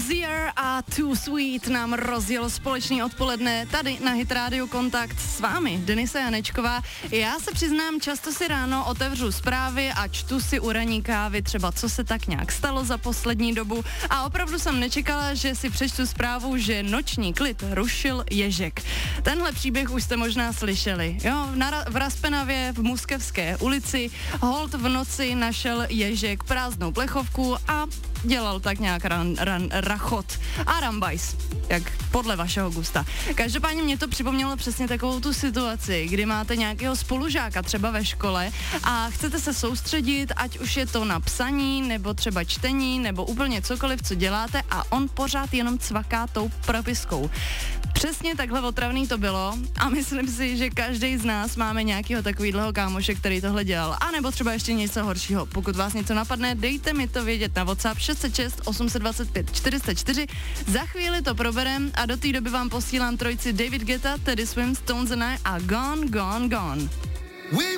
Hozier a Too Sweet nám rozjelo společný odpoledne tady na Hit Radio Kontakt s vámi, Denisa Janečková. Já se přiznám, často si ráno otevřu zprávy a čtu si u ranní kávy třeba, co se tak nějak stalo za poslední dobu a opravdu jsem nečekala, že si přečtu zprávu, že noční klid rušil ježek. Tenhle příběh už jste možná slyšeli. Jo, v Raspenavě v Muskevské ulici holt v noci našel ježek prázdnou plechovku a dělal tak nějak rachot a rambajs, jak podle vašeho gusta. Každopádně mě to připomnělo přesně takovou tu situaci, kdy máte nějakého spolužáka třeba ve škole a chcete se soustředit, ať už je to na psaní, nebo třeba čtení, nebo úplně cokoliv, co děláte a on pořád jenom cvaká tou propiskou. Přesně takhle otravný to bylo a myslím si, že každý z nás máme nějakého takovýhleho kámoše, který tohle dělal. A nebo třeba ještě něco horšího. Pokud vás něco napadne, dejte mi to vědět na WhatsApp 606 825 404. Za chvíli to proberem a do té doby vám posílám trojici David Guetta, Teddy Swims, Tones and I a Gone, Gone, Gone.